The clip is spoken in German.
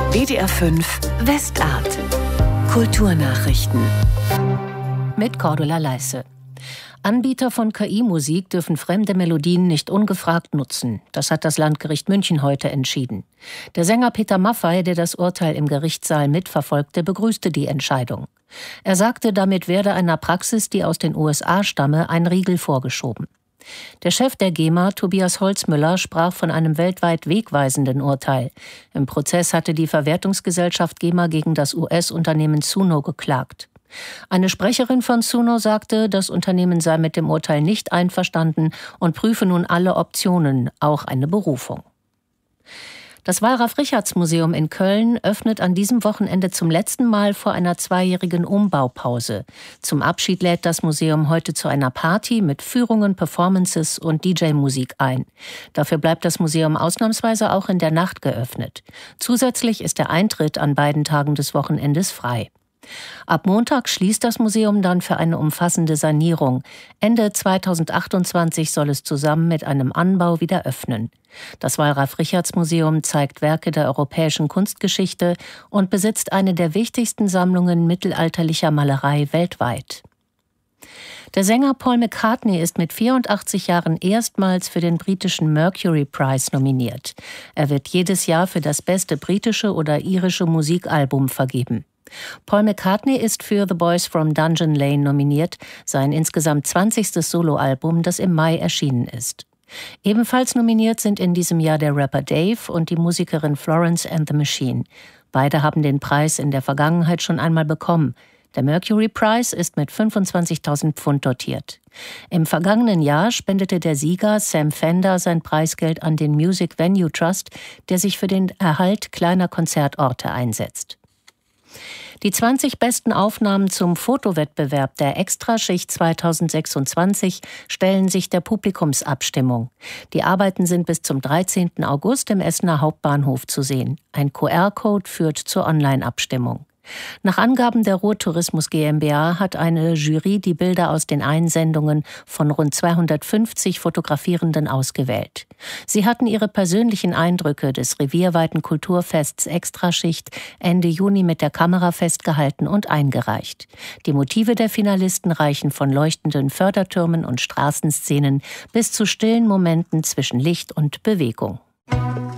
WDR 5 Westart. Kulturnachrichten. Mit Cordula Leisse. Anbieter von KI-Musik dürfen fremde Melodien nicht ungefragt nutzen. Das hat das Landgericht München heute entschieden. Der Sänger Peter Maffay, der das Urteil im Gerichtssaal mitverfolgte, begrüßte die Entscheidung. Er sagte, damit werde einer Praxis, die aus den USA stamme, ein Riegel vorgeschoben. Der Chef der GEMA, Tobias Holzmüller, sprach von einem weltweit wegweisenden Urteil. Im Prozess hatte die Verwertungsgesellschaft GEMA gegen das US-Unternehmen Suno geklagt. Eine Sprecherin von Suno sagte, das Unternehmen sei mit dem Urteil nicht einverstanden und prüfe nun alle Optionen, auch eine Berufung. Das Wallraf-Richartz-Museum in Köln öffnet an diesem Wochenende zum letzten Mal vor einer 2-jährigen Umbaupause. Zum Abschied lädt das Museum heute zu einer Party mit Führungen, Performances und DJ-Musik ein. Dafür bleibt das Museum ausnahmsweise auch in der Nacht geöffnet. Zusätzlich ist der Eintritt an beiden Tagen des Wochenendes frei. Ab Montag schließt das Museum dann für eine umfassende Sanierung. Ende 2028 soll es zusammen mit einem Anbau wieder öffnen. Das Wallraf-Richartz-Museum zeigt Werke der europäischen Kunstgeschichte und besitzt eine der wichtigsten Sammlungen mittelalterlicher Malerei weltweit. Der Sänger Paul McCartney ist mit 84 Jahren erstmals für den britischen Mercury Prize nominiert. Er wird jedes Jahr für das beste britische oder irische Musikalbum vergeben. Paul McCartney ist für The Boys from Dungeon Lane nominiert, sein insgesamt 20. Soloalbum, das im Mai erschienen ist. Ebenfalls nominiert sind in diesem Jahr der Rapper Dave und die Musikerin Florence and the Machine. Beide haben den Preis in der Vergangenheit schon einmal bekommen. Der Mercury Prize ist mit 25.000 Pfund dotiert. Im vergangenen Jahr spendete der Sieger Sam Fender sein Preisgeld an den Music Venue Trust, der sich für den Erhalt kleiner Konzertorte einsetzt. Die 20 besten Aufnahmen zum Fotowettbewerb der Extraschicht 2026 stellen sich der Publikumsabstimmung. Die Arbeiten sind bis zum 13. August im Essener Hauptbahnhof zu sehen. Ein QR-Code führt zur Online-Abstimmung. Nach Angaben der Ruhr-Tourismus GmbH hat eine Jury die Bilder aus den Einsendungen von rund 250 Fotografierenden ausgewählt. Sie hatten ihre persönlichen Eindrücke des revierweiten Kulturfests Extraschicht Ende Juni mit der Kamera festgehalten und eingereicht. Die Motive der Finalisten reichen von leuchtenden Fördertürmen und Straßenszenen bis zu stillen Momenten zwischen Licht und Bewegung.